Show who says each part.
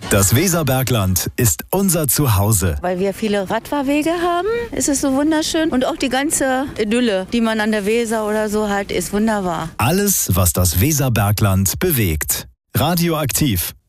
Speaker 1: Das Weserbergland ist unser Zuhause.
Speaker 2: Weil wir viele Radfahrwege haben, ist es so wunderschön. Und auch die ganze Idylle, die man an der Weser oder so hat, ist wunderbar.
Speaker 1: Alles, was das Weserbergland bewegt. Radioaktiv.